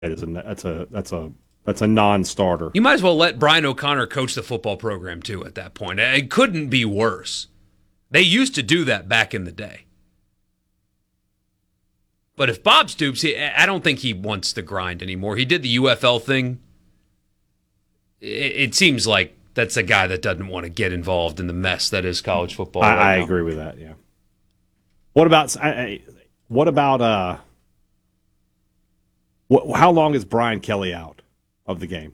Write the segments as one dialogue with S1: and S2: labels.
S1: That's a non-starter.
S2: You might as well let Brian O'Connor coach the football program too at that point. It couldn't be worse. They used to do that back in the day. But if Bob Stoops, I don't think he wants the grind anymore. He did the UFL thing. It seems like that's a guy that doesn't want to get involved in the mess that is college football.
S1: I agree with that. Yeah. What about how long is Brian Kelly out of the game?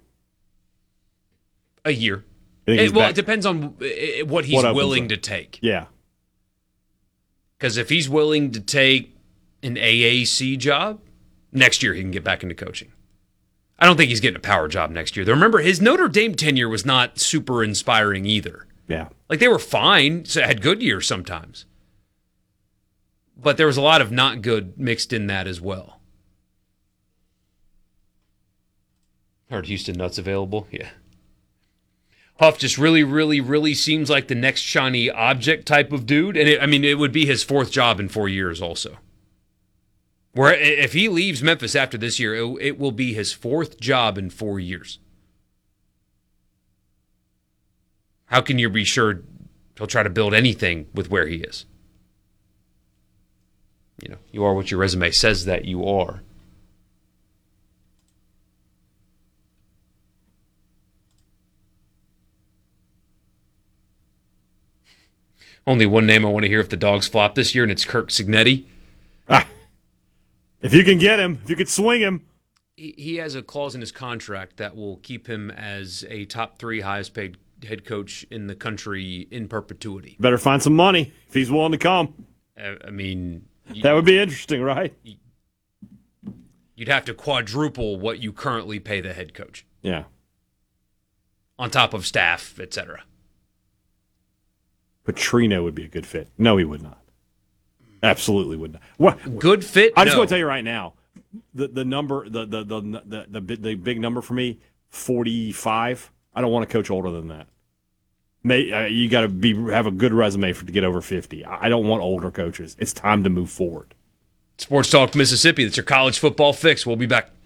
S2: A year. It depends on what he's willing to take.
S1: Yeah.
S2: Because if he's willing to take an AAC job, next year he can get back into coaching. I don't think he's getting a power job next year. Remember, his Notre Dame tenure was not super inspiring either.
S1: Yeah.
S2: Like, they were fine, so had good years sometimes. But there was a lot of not good mixed in that as well. Heard Houston Nutt's available? Yeah. Huff just really, really, really seems like the next shiny object type of dude. And it would be his fourth job in 4 years also. Where if he leaves Memphis after this year, it will be his fourth job in 4 years. How can you be sure he'll try to build anything with where he is? You are what your resume says that you are. Only one name I want to hear if the Dogs flop this year, and it's Kirk Cignetti.
S1: If you can get him, if you could swing him.
S2: He has a clause in his contract that will keep him as a top 3 highest paid head coach in the country in perpetuity.
S1: Better find some money if he's willing to come.
S2: That
S1: would be interesting, right?
S2: You'd have to quadruple what you currently pay the head coach.
S1: Yeah.
S2: On top of staff, etc.
S1: Petrino would be a good fit. No, he would not. Absolutely would not. What
S2: good fit?
S1: I just want to tell you right now, the number, the big number for me, 45. I don't want to coach older than that. You got to have a good resume to get over 50. I don't want older coaches. It's time to move forward.
S2: Sports Talk Mississippi. That's your college football fix. We'll be back.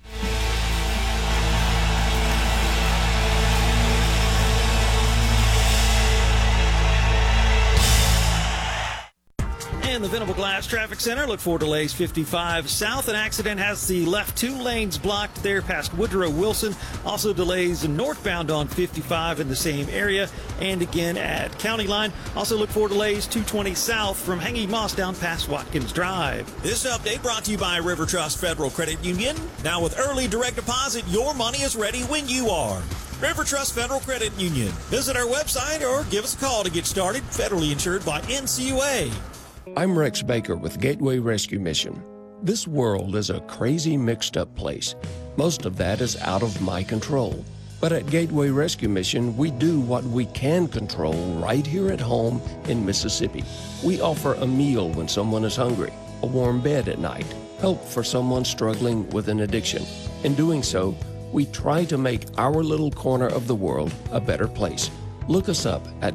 S3: In the Venable Glass Traffic Center, look for delays 55 south. An accident has the left 2 lanes blocked there past Woodrow Wilson. Also delays northbound on 55 in the same area and again at County Line. Also look for delays 220 south from Hanging Moss down past Watkins Drive.
S4: This update brought to you by River Trust Federal Credit Union. Now with early direct deposit, your money is ready when you are. River Trust Federal Credit Union. Visit our website or give us a call to get started. Federally insured by NCUA.
S5: I'm Rex Baker with Gateway Rescue Mission. This world is a crazy mixed-up place. Most of that is out of my control. But at Gateway Rescue Mission, we do what we can control right here at home in Mississippi. We offer a meal when someone is hungry, a warm bed at night, help for someone struggling with an addiction. In doing so, we try to make our little corner of the world a better place. Look us up at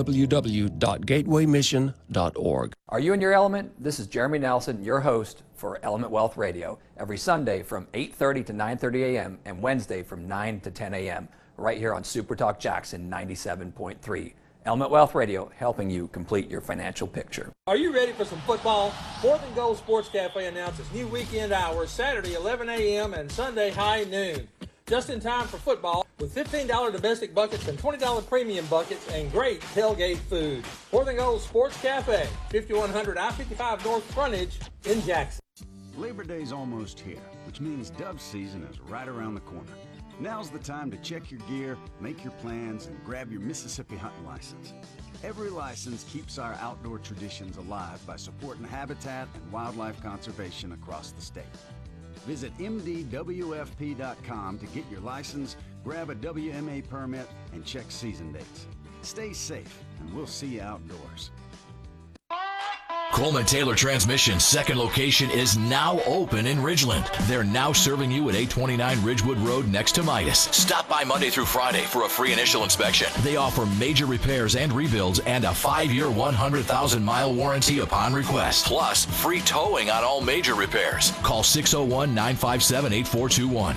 S5: www.gatewaymission.org.
S6: Are you in your element? This is Jeremy Nelson, your host for Element Wealth Radio, every Sunday from 8:30 to 9:30 a.m. and Wednesday from 9 to 10 a.m. right here on Super Talk Jackson 97.3. Element Wealth Radio, helping you complete your financial picture.
S7: Are you ready for some football? Fourth and Goal Sports Cafe announces new weekend hours, Saturday 11 a.m. and Sunday high noon. Just in time for football with $15 domestic buckets and $20 premium buckets and great tailgate food. Fourth and Goal Sports Cafe, 5100 I-55 North Frontage in Jackson.
S8: Labor Day's almost here, which means dove season is right around the corner. Now's the time to check your gear, make your plans, and grab your Mississippi hunting license. Every license keeps our outdoor traditions alive by supporting habitat and wildlife conservation across the state. Visit mdwfp.com to get your license, grab a WMA permit, and check season dates. Stay safe, and we'll see you outdoors.
S9: Coleman Taylor Transmission's second location is now open in Ridgeland. They're now serving you at 829 Ridgewood Road next to Midas. Stop by Monday through Friday for a free initial inspection. They offer major repairs and rebuilds and a 5-year, 100,000-mile warranty upon request. Plus, free towing on all major repairs. Call 601-957-8421.